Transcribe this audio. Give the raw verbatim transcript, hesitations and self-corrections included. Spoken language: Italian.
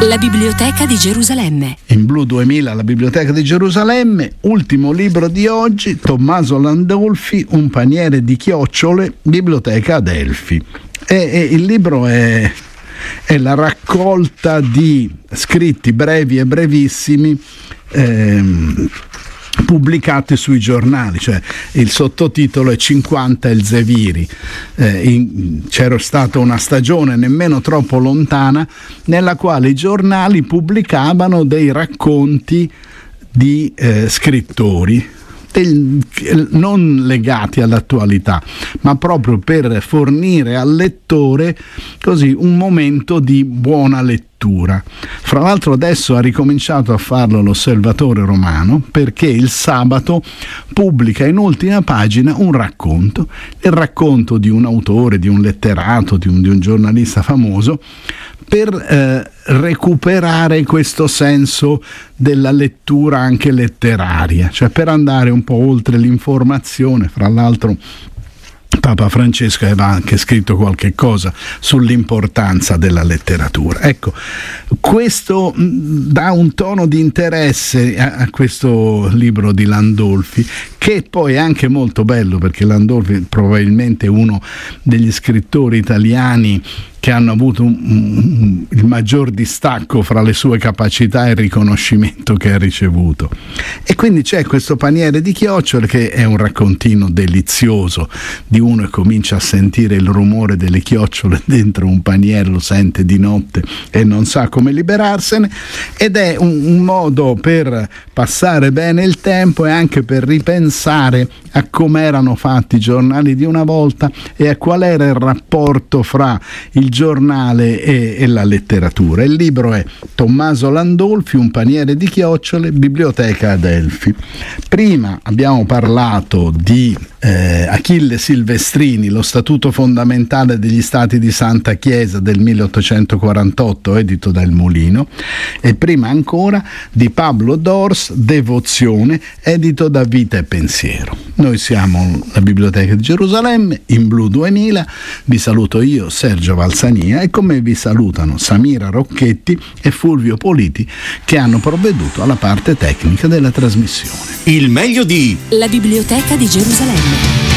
La Biblioteca di Gerusalemme. In Blu duemila, la Biblioteca di Gerusalemme, ultimo libro di oggi, Tommaso Landolfi, Un paniere di chiocciole, Biblioteca Adelphi. E, e il libro è, è la raccolta di scritti brevi e brevissimi ehm, pubblicate sui giornali, cioè il sottotitolo è cinquanta Elzeviri. Eh, in, c'era stata una stagione nemmeno troppo lontana nella quale i giornali pubblicavano dei racconti di eh, scrittori del, non legati all'attualità, ma proprio per fornire al lettore così un momento di buona lettura. Fra l'altro adesso ha ricominciato a farlo l'Osservatore Romano, perché il sabato pubblica in ultima pagina un racconto, il racconto di un autore, di un letterato, di un, di un giornalista famoso, per eh, recuperare questo senso della lettura anche letteraria, cioè per andare un po' oltre l'informazione. Fra l'altro Papa Francesco aveva anche scritto qualche cosa sull'importanza della letteratura. Ecco, questo dà un tono di interesse a, a questo libro di Landolfi, che poi è anche molto bello, perché Landolfi è probabilmente uno degli scrittori italiani che hanno avuto un, un, il maggior distacco fra le sue capacità e il riconoscimento che ha ricevuto. E quindi c'è questo paniere di chiocciole che è un raccontino delizioso di uno che comincia a sentire il rumore delle chiocciole dentro un paniere, lo sente di notte e non sa come liberarsene, ed è un, un modo per passare bene il tempo e anche per ripensare a come erano fatti i giornali di una volta e a qual era il rapporto fra il giornale e, e la letteratura. Il libro è Tommaso Landolfi, Un paniere di chiocciole, Biblioteca Adelphi. Prima abbiamo parlato di eh, Achille Silvestrini, Lo Statuto fondamentale degli Stati di Santa Chiesa del milleottocentoquarantotto, edito da Il Mulino, e prima ancora di Pablo Dors, Devozione, edito da Vita e Pensiero. Noi siamo la Biblioteca di Gerusalemme, in Blu duemila, vi saluto io, Sergio Valsania, e con me vi salutano Samira Rocchetti e Fulvio Politi, che hanno provveduto alla parte tecnica della trasmissione. Il meglio di La Biblioteca di Gerusalemme.